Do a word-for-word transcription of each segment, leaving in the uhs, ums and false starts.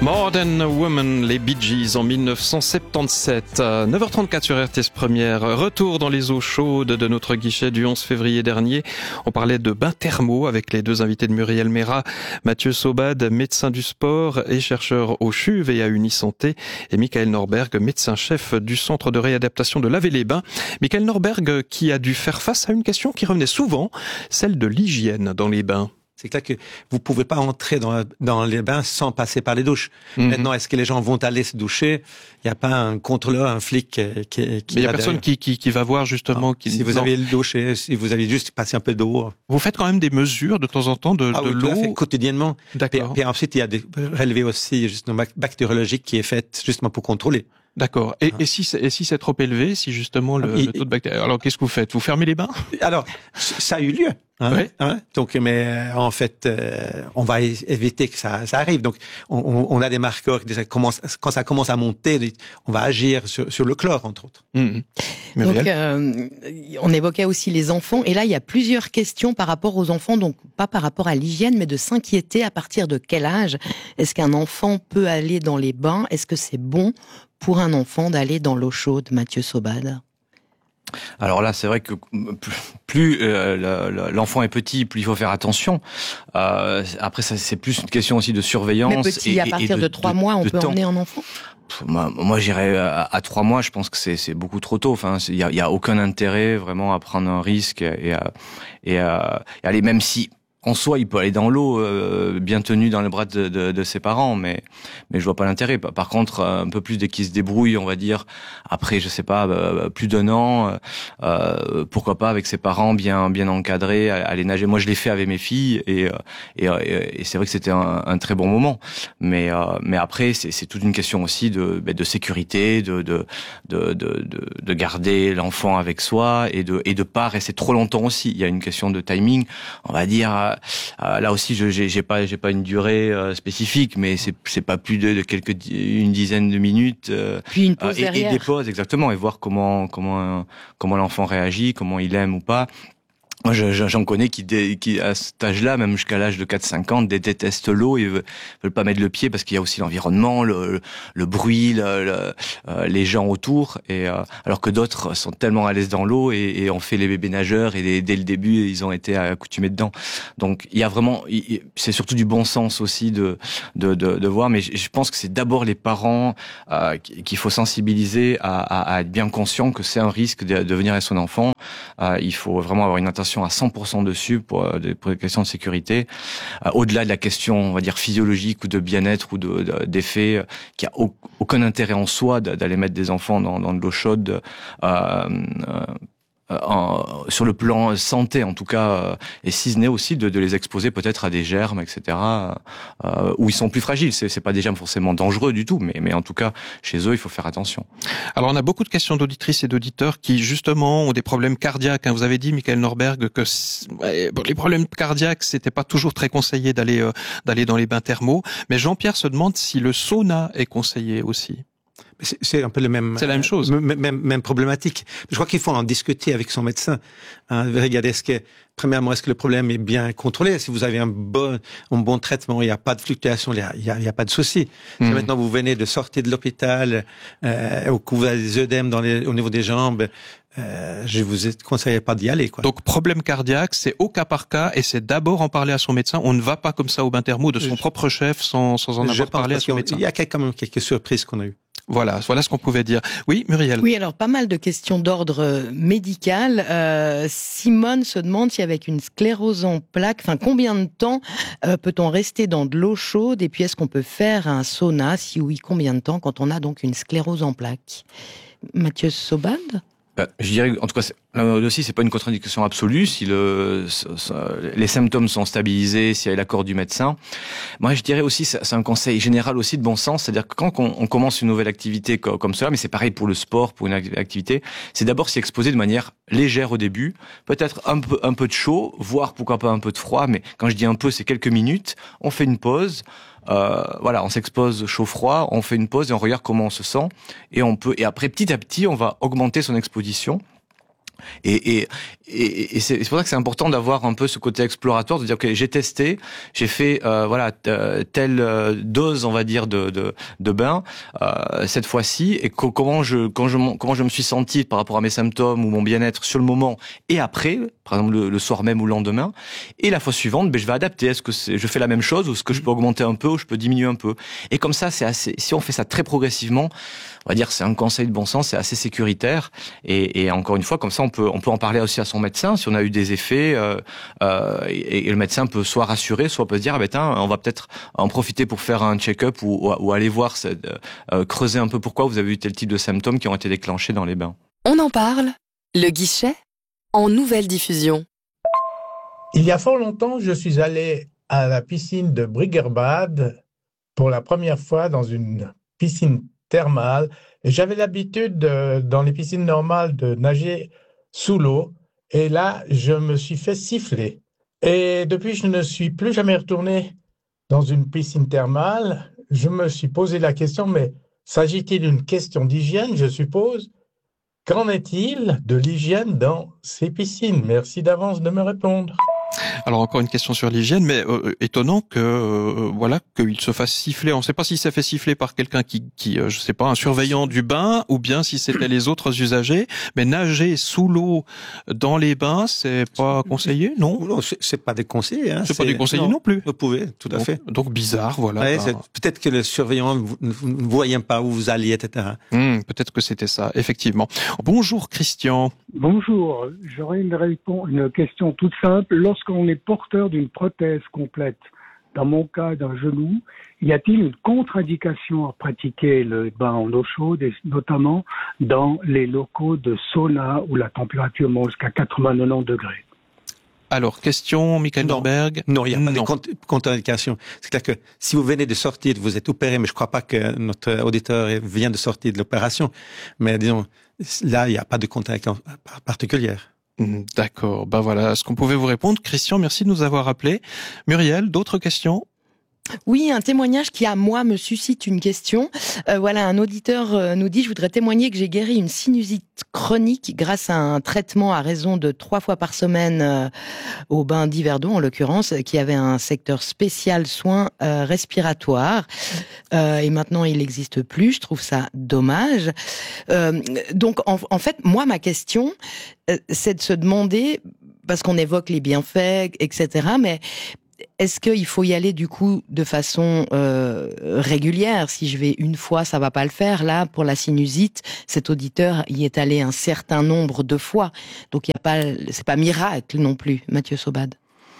Modern Woman, les Bee Gees en dix-neuf cent soixante-dix-sept. neuf heures trente-quatre sur R T S Première. Retour dans les eaux chaudes de notre guichet du onze février dernier. On parlait de bains thermaux avec les deux invités de Muriel Mérat, Mathieu Saubade, médecin du sport et chercheur au C H U V et à Unisanté, et Michael Norberg, médecin-chef du centre de réadaptation de Laver-les-Bains. Michael Norberg qui a dû faire face à une question qui revenait souvent, celle de l'hygiène dans les bains. C'est clair que vous pouvez pas entrer dans, dans les bains sans passer par les douches. Mmh. Maintenant, est-ce que les gens vont aller se doucher? Il n'y a pas un contrôleur, un flic qui, qui, qui Mais il y a personne qui, qui, qui va voir justement. Ah, qui... Si vous non. avez le douché, si vous avez juste passé un peu d'eau. Vous faites quand même des mesures de temps en temps de, ah, de oui, l'eau. Fait, quotidiennement. D'accord. Puis, puis ensuite, il y a des relevés aussi justement bactériologiques qui est fait justement pour contrôler. D'accord. Et, ah. et si et si c'est trop élevé, si justement le, il, le taux de bactéries, alors qu'est-ce que vous faites? Vous fermez les bains? Alors, ça a eu lieu. Hein, oui. hein, donc, mais en fait, euh, on va éviter que ça, ça arrive. Donc, on, on a des marqueurs qui commencent, quand ça commence à monter, on va agir sur, sur le chlore, entre autres. Mmh. Donc, euh, on évoquait aussi les enfants, et là, il y a plusieurs questions par rapport aux enfants, donc pas par rapport à l'hygiène, mais de s'inquiéter à partir de quel âge est-ce qu'un enfant peut aller dans les bains? Est-ce que c'est bon pour un enfant d'aller dans l'eau chaude, Mathieu Saubade? Alors là, c'est vrai que plus euh, l'enfant est petit, plus il faut faire attention. Euh, après, ça, c'est plus une question aussi de surveillance. Mais petit, et, à partir et de, de trois mois, on de peut temps. emmener un enfant? Moi, moi j'irais à, à trois mois. Je pense que c'est, c'est beaucoup trop tôt. Enfin, il y a, y a aucun intérêt vraiment à prendre un risque et à, et à, et aller, même si en soi, il peut aller dans l'eau, euh, bien tenu dans les bras de, de, de ses parents, mais mais je vois pas l'intérêt. Par contre, un peu plus dès qu'il se débrouille, on va dire, après, je sais pas, euh, plus d'un an, euh, pourquoi pas avec ses parents bien bien encadrés, aller nager. Moi, je l'ai fait avec mes filles et et, et, et c'est vrai que c'était un, un très bon moment. Mais euh, mais après, c'est, c'est toute une question aussi de de sécurité, de de de de, de garder l'enfant avec soi et de et de pas rester trop longtemps aussi. Il y a une question de timing, on va dire. Euh, là aussi, je j'ai, j'ai pas j'ai pas une durée euh, spécifique, mais c'est c'est pas plus de, de quelques une dizaine de minutes. Euh, Puis une pause euh, et, derrière. et des pauses exactement, et voir comment comment euh, comment l'enfant réagit, comment il aime ou pas. Moi, je, j'en connais qui, qui, à cet âge-là, même jusqu'à l'âge de quatre cinq ans, détestent l'eau et veulent, veulent pas mettre le pied parce qu'il y a aussi l'environnement, le, le, le bruit, le, le, euh, les gens autour. Et euh, alors que d'autres sont tellement à l'aise dans l'eau et, et ont fait les bébés nageurs et les, dès le début, ils ont été accoutumés dedans. Donc, il y a vraiment, il, c'est surtout du bon sens aussi de de, de, de voir. Mais je, je pense que c'est d'abord les parents euh, qu'il faut sensibiliser à, à, à être bien conscient que c'est un risque de, de venir avec son enfant. Euh, il faut vraiment avoir une attention à cent pour cent dessus pour, pour des questions de sécurité. Euh, au-delà de la question, on va dire, physiologique ou de bien-être ou de, de, d'effet, euh, qui a au, aucun intérêt en soi d'aller mettre des enfants dans, dans de l'eau chaude. Euh, euh, En, sur le plan santé en tout cas, euh, et si ce n'est aussi de, de les exposer peut-être à des germes, et cetera, euh, où ils sont plus fragiles. C'est, c'est pas des germes forcément dangereux du tout, mais, mais en tout cas, chez eux, il faut faire attention. Alors, on a beaucoup de questions d'auditrices et d'auditeurs qui, justement, ont des problèmes cardiaques. Hein. Vous avez dit, Michael Norberg, que ouais, bon, les problèmes cardiaques, c'était pas toujours très conseillé d'aller euh, d'aller dans les bains thermaux. Mais Jean-Pierre se demande si le sauna est conseillé aussi. C'est, c'est un peu le même. C'est la même chose. Euh, même, même, même problématique. Je crois qu'il faut en discuter avec son médecin. Hein, regardez, est-ce que, premièrement, est-ce que le problème est bien contrôlé? Si vous avez un bon, un bon traitement, il n'y a pas de fluctuation, il n'y a, il y a, il y a pas de souci. Mmh. Si maintenant vous venez de sortir de l'hôpital, euh, ou que vous avez des œdèmes dans les, au niveau des jambes, euh, je vous conseillerais pas d'y aller, quoi. Donc, problème cardiaque, c'est au cas par cas, et c'est d'abord en parler à son médecin. On ne va pas comme ça au bain thermo de son je, propre chef sans, sans en avoir parlé à son médecin. Il y a quand même quelques surprises qu'on a eues. Voilà, voilà ce qu'on pouvait dire. Oui, Muriel. Oui, alors pas mal de questions d'ordre médical. Euh, Simone se demande si avec une sclérose en plaques, enfin combien de temps euh, peut-on rester dans de l'eau chaude, et puis est-ce qu'on peut faire un sauna? Si oui, combien de temps quand on a donc une sclérose en plaques? Mathieu Saubade? Euh, je dirais, en tout cas, là aussi, c'est pas une contre-indication absolue. Si le, les symptômes sont stabilisés, s'il y a l'accord du médecin. Moi, je dirais aussi, c'est un conseil général aussi de bon sens, c'est-à-dire que quand on, on commence une nouvelle activité comme, comme cela, mais c'est pareil pour le sport, pour une activité, c'est d'abord s'y exposer de manière légère au début, peut-être un peu, un peu de chaud, voire pourquoi pas un peu de froid, mais quand je dis un peu, c'est quelques minutes. On fait une pause. Euh, voilà, on s'expose chaud-froid, on fait une pause et on regarde comment on se sent, et on peut, et après petit à petit, on va augmenter son exposition. Et, et, et, et c'est pour ça que c'est important d'avoir un peu ce côté exploratoire, de dire ok, j'ai testé, j'ai fait euh, voilà telle dose, on va dire, de de, de bain euh, cette fois-ci, et co- comment je quand je comment je me suis senti par rapport à mes symptômes ou mon bien-être sur le moment et après, par exemple le, le soir même ou le lendemain. Et la fois suivante, ben je vais adapter. Est-ce que c'est, je fais la même chose, ou est-ce que je peux augmenter un peu, ou je peux diminuer un peu. Et comme ça, c'est assez. Si on fait ça très progressivement, on va dire c'est un conseil de bon sens, c'est assez sécuritaire. Et, et encore une fois, comme ça, on peut on peut en parler aussi à son médecin si on a eu des effets. Euh, euh, et, et le médecin peut soit rassurer, soit peut se dire ah ben tiens, on va peut-être en profiter pour faire un check-up ou, ou, ou aller voir, euh, creuser un peu pourquoi vous avez eu tel type de symptômes qui ont été déclenchés dans les bains. On en parle. Le guichet en nouvelle diffusion. Il y a fort longtemps, je suis allé à la piscine de Briggerbad pour la première fois dans une piscine thermale. Et j'avais l'habitude, de, dans les piscines normales, de nager sous l'eau. Et là, je me suis fait siffler. Et depuis, je ne suis plus jamais retourné dans une piscine thermale. Je me suis posé la question, mais s'agit-il d'une question d'hygiène, je suppose? Qu'en est-il de l'hygiène dans ces piscines? Merci d'avance de me répondre. Alors encore une question sur l'hygiène, mais euh, étonnant que euh, voilà qu'il se fasse siffler. On ne sait pas s'il s'est fait siffler par quelqu'un qui, qui euh, je sais pas, un surveillant du bain, ou bien si c'était les autres usagers. Mais nager sous l'eau dans les bains, c'est pas conseillé, non? Non, c'est, c'est pas déconseillé. Hein, c'est, c'est pas déconseillé non, non plus. Vous pouvez, tout à donc, fait. Donc bizarre, voilà. Ouais, bah. c'est, peut-être que le surveillant ne voyait pas où vous alliez, et cetera. Hum, peut-être que c'était ça, effectivement. Bonjour Christian. Bonjour, j'aurais une, réponse, une question toute simple. Lorsqu'on est porteur d'une prothèse complète, dans mon cas d'un genou, y a-t-il une contre-indication à pratiquer le bain en eau chaude, et notamment dans les locaux de sauna où la température monte jusqu'à quatre-vingts à quatre-vingt-dix degrés? Alors, question, Michael Norberg. Non, il n'y a pas non. de contre-indication. C'est clair que si vous venez de sortir, vous êtes opéré, mais je ne crois pas que notre auditeur vient de sortir de l'opération. Mais disons, là, il n'y a pas de contre-indication particulière. D'accord. Ben voilà ce qu'on pouvait vous répondre. Christian, merci de nous avoir appelés. Muriel, d'autres questions? Oui, un témoignage qui, à moi, me suscite une question. Euh, voilà, un auditeur euh, nous dit « Je voudrais témoigner que j'ai guéri une sinusite chronique grâce à un traitement à raison de trois fois par semaine euh, au bain d'Yverdon, en l'occurrence, qui avait un secteur spécial soins euh, respiratoires. Euh, et maintenant, il n'existe plus. Je trouve ça dommage. Euh, donc, en, en fait, moi, ma question, euh, c'est de se demander, parce qu'on évoque les bienfaits, et cetera, mais est-ce qu'il faut y aller du coup de façon euh, régulière? Si je vais une fois, ça va pas le faire. Là, pour la sinusite, cet auditeur y est allé un certain nombre de fois, donc il y a pas, c'est pas miracle non plus. Mathieu Sobad.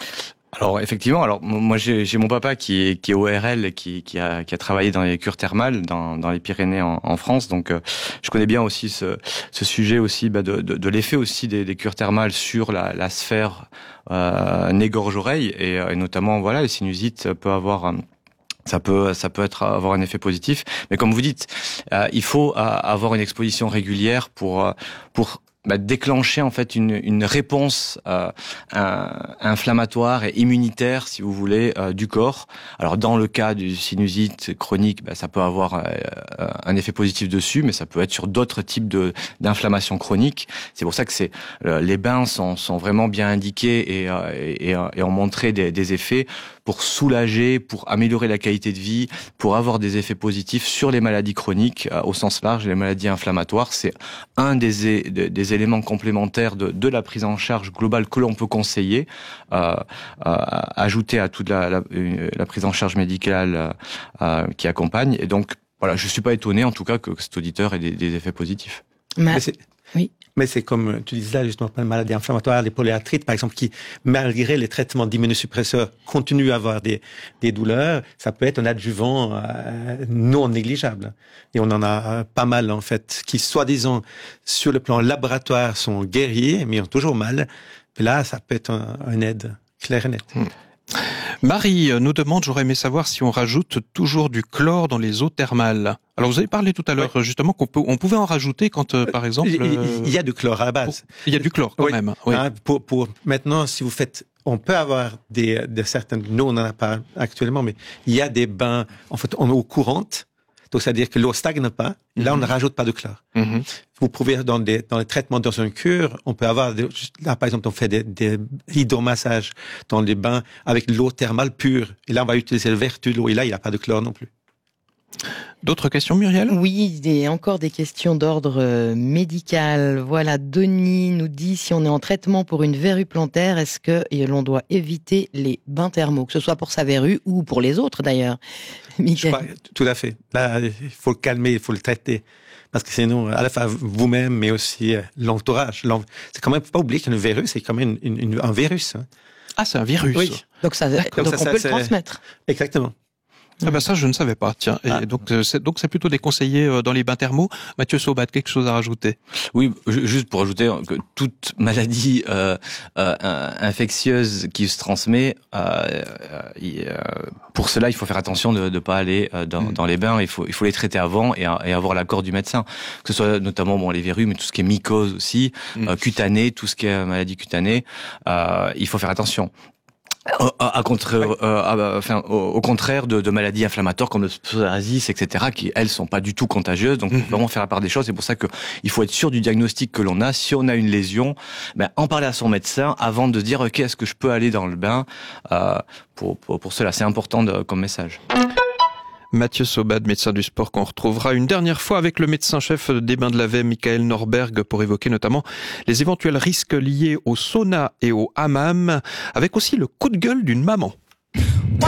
Alors effectivement, alors moi j'ai, j'ai mon papa qui est, qui est O R L et qui, qui a, qui a travaillé dans les cures thermales dans, dans les Pyrénées en, en France, donc euh, je connais bien aussi ce, ce sujet aussi bah, de, de, de l'effet aussi des, des cures thermales sur la, la sphère euh, nez-gorge-oreille et, et notamment voilà les sinusites peut avoir ça peut ça peut être avoir un effet positif, mais comme vous dites, euh, il faut euh, avoir une exposition régulière pour pour Bah, déclencher en fait une, une réponse euh, un, inflammatoire et immunitaire, si vous voulez, euh, du corps. Alors dans le cas du sinusite chronique, bah, ça peut avoir euh, un effet positif dessus, mais ça peut être sur d'autres types de d'inflammation chronique. C'est pour ça que c'est euh, les bains sont, sont vraiment bien indiqués et, euh, et, et ont montré des, des effets pour soulager, pour améliorer la qualité de vie, pour avoir des effets positifs sur les maladies chroniques euh, au sens large, les maladies inflammatoires. C'est un des, des, des éléments complémentaires de, de la prise en charge globale que l'on peut conseiller, euh, euh, ajouter à toute la, la, la prise en charge médicale euh, qui accompagne. Et donc, voilà, je suis pas étonné en tout cas que cet auditeur ait des, des effets positifs. Mais, Mais c'est... Oui. Mais c'est comme tu disais là, justement, les maladies inflammatoires, les polyarthrites, par exemple, qui, malgré les traitements d'immunosuppresseurs, continuent à avoir des, des douleurs. Ça peut être un adjuvant euh, non négligeable. Et on en a pas mal, en fait, qui, soi-disant, sur le plan laboratoire, sont guéris, mais ont toujours mal. Et là, ça peut être un, un aide claire et nette. Mmh. Marie nous demande, j'aurais aimé savoir si on rajoute toujours du chlore dans les eaux thermales. Alors vous avez parlé tout à l'heure oui. justement qu'on peut, on pouvait en rajouter quand, euh, par exemple, il, euh, il y a du chlore à la base. Pour, il y a du chlore quand oui. même. Oui. Hein, pour, pour maintenant, si vous faites, on peut avoir des, des certaines. Nous, on n'en a pas actuellement, mais il y a des bains en fait en eau courante. Donc, c'est-à-dire que l'eau stagne pas. Là, on ne rajoute pas de chlore. Mhm. Vous pouvez, dans des, dans les traitements dans une cure, on peut avoir, des, là, par exemple, on fait des, des hydromassages dans les bains avec de l'eau thermale pure. Et là, on va utiliser le vertu de l'eau. Et là, il n'y a pas de chlore non plus. D'autres questions, Muriel? Oui, et encore des questions d'ordre euh, médical. Voilà, Denis nous dit si on est en traitement pour une verrue plantaire, est-ce que et l'on doit éviter les bains thermaux, que ce soit pour sa verrue ou pour les autres d'ailleurs. Je crois, tout à fait. Là, il faut le calmer, il faut le traiter. Parce que sinon, à la fois vous-même, mais aussi euh, l'entourage. L'en... C'est quand même pas oublier qu'une verrue, c'est quand même une, une, un virus. Hein. Ah, c'est un virus. Oui. Donc, ça, donc, donc on ça, peut ça, le c'est... transmettre. Exactement. Ah ben ça, je ne savais pas. Tiens, et ah. donc c'est donc c'est plutôt déconseillé dans les bains thermaux. Mathieu Saubat, quelque chose à rajouter? Oui, juste pour ajouter que toute maladie euh, euh, infectieuse qui se transmet, euh, euh, pour cela, il faut faire attention de ne pas aller dans, mmh. dans les bains. Il faut il faut les traiter avant et, et avoir l'accord du médecin. Que ce soit notamment bon les verrues, mais tout ce qui est mycose aussi, mmh. euh, cutanée, tout ce qui est maladie cutanée, euh, il faut faire attention. À, à contre, ouais. euh, à, enfin, au, au contraire de, de maladies inflammatoires comme le psoriasis, et cetera, qui elles sont pas du tout contagieuses. Donc, il faut vraiment faire la part des choses. C'est pour ça que il faut être sûr du diagnostic que l'on a. Si on a une lésion, ben en parler à son médecin avant de dire ok, est-ce que je peux aller dans le bain. Euh, pour, pour pour cela, c'est important de, comme message. Mathieu Saubat, médecin du sport, qu'on retrouvera une dernière fois avec le médecin-chef des Bains de la Vève, Michael Norberg, pour évoquer notamment les éventuels risques liés au sauna et au hammam, avec aussi le coup de gueule d'une maman.